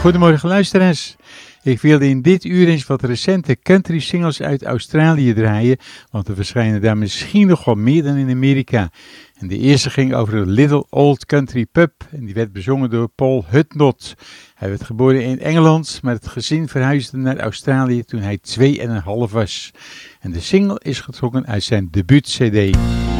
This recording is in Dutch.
Goedemorgen luisteraars. Ik wilde in dit uur eens wat recente country singles uit Australië draaien, want er verschijnen daar misschien nog wel meer dan in Amerika. En de eerste ging over een Little Old Country Pub en die werd bezongen door Paul Hudnot. Hij werd geboren in Engeland, maar het gezin verhuisde naar Australië toen hij 2,5 was. En de single is getrokken uit zijn debuut-cd.